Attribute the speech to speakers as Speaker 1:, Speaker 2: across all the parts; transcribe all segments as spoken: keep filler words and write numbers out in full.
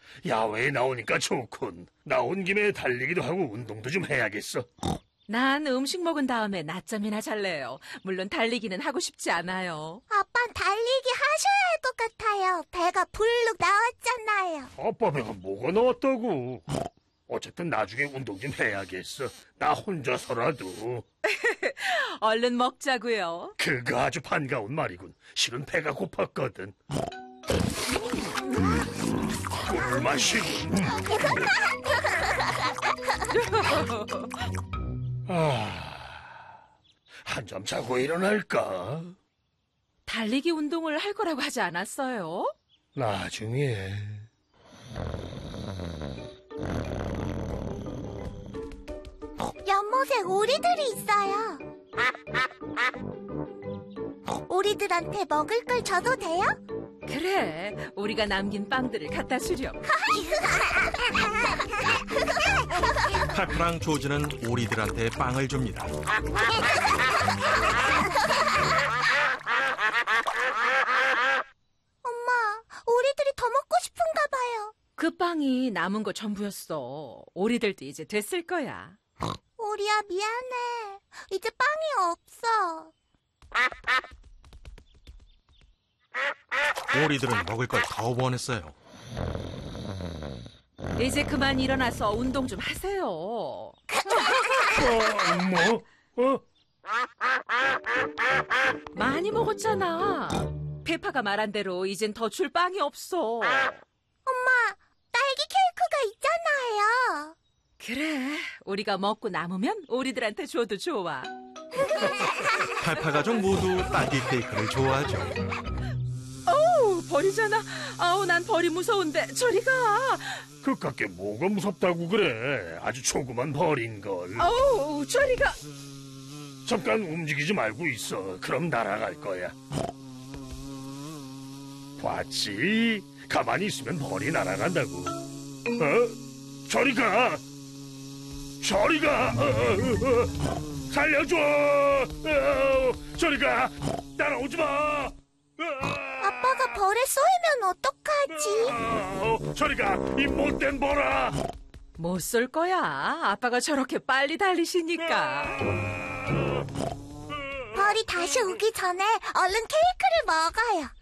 Speaker 1: 야외에 나오니까 좋군. 나온 김에 달리기도 하고 운동도 좀 해야겠어.
Speaker 2: 난 음식 먹은 다음에 낮잠이나 잘래요. 물론 달리기는 하고 싶지 않아요.
Speaker 3: 아빤 달리기 하셔야 할 것 같아요. 배가 불룩 나왔잖아요.
Speaker 1: 아빠 배가 뭐가 나왔다고. 어쨌든 나중에 운동 좀 해야겠어. 나 혼자서라도.
Speaker 2: 얼른 먹자고요.
Speaker 1: 그거 아주 반가운 말이군. 실은 배가 고팠거든. 꿀맛이군. 아, 한잠 자고 일어날까?
Speaker 2: 달리기 운동을 할 거라고 하지 않았어요?
Speaker 1: 나중에.
Speaker 3: 연못에 오리들이 있어요. 오리들한테 먹을 걸 줘도 돼요?
Speaker 2: 그래, 우리가 남긴 빵들을 갖다 주렴.
Speaker 4: 페퍼랑 조지는 오리들한테 빵을 줍니다.
Speaker 3: 엄마, 오리들이 더 먹고 싶은가 봐요.
Speaker 2: 그 빵이 남은 거 전부였어. 오리들도 이제 됐을 거야.
Speaker 3: 오리야, 미안해. 이제 빵이 없어.
Speaker 4: 오리들은 먹을 걸 더 원했어요.
Speaker 2: 이제 그만 일어나서 운동 좀 하세요.
Speaker 1: 어, 뭐? 어?
Speaker 2: 많이 먹었잖아. 페파가 말한 대로 이젠 더 줄 빵이 없어.
Speaker 3: 엄마, 딸기 케이크가 있잖아요.
Speaker 2: 그래, 우리가 먹고 남으면 오리들한테 줘도 좋아.
Speaker 4: 페파 가족 모두 딸기 케이크를 좋아하죠.
Speaker 2: 어우, 벌이잖아. 아우, 난 벌이 무서운데 저리 가.
Speaker 1: 그깟게 뭐가 무섭다고 그래. 아주 조그만 벌인걸.
Speaker 2: 어우, 저리 가.
Speaker 1: 잠깐 움직이지 말고 있어. 그럼 날아갈 거야. 봤지? 가만히 있으면 벌이 날아간다고. 어? 저리 가! 저리 가! 어, 어, 어. 살려줘! 어, 저리 가! 따라오지 마!
Speaker 3: 아빠가 벌에 쏘이면 어떡하지?
Speaker 1: 어, 저리 가! 이 못된 벌아!
Speaker 2: 못 쏠 거야. 아빠가 저렇게 빨리 달리시니까.
Speaker 3: 벌이 다시 오기 전에 얼른 케이크를 먹어요.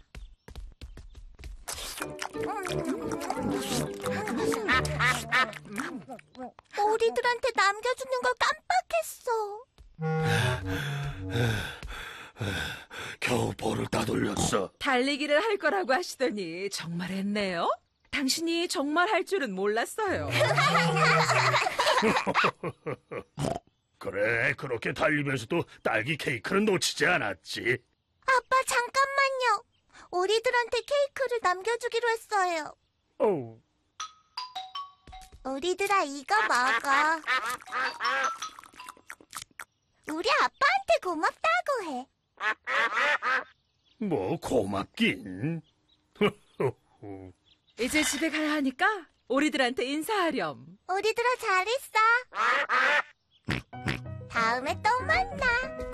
Speaker 3: 오리들한테 남겨주는 걸 깜빡했어.
Speaker 1: 겨우 벌을 따돌렸어.
Speaker 2: 달리기를 할 거라고 하시더니 정말 했네요. 당신이 정말 할 줄은 몰랐어요.
Speaker 1: 그래, 그렇게 달리면서도 딸기 케이크는 놓치지 않았지.
Speaker 3: 아빠, 잠깐만요. 오리들한테 케이크를 남겨주기로 했어요.
Speaker 1: 어우.
Speaker 3: 오리들아, 이거 먹어. 우리 아빠한테 고맙다고 해.
Speaker 1: 뭐 고맙긴.
Speaker 2: 이제 집에 가야 하니까 오리들한테 인사하렴.
Speaker 3: 오리들아, 잘했어. 다음에 또 만나.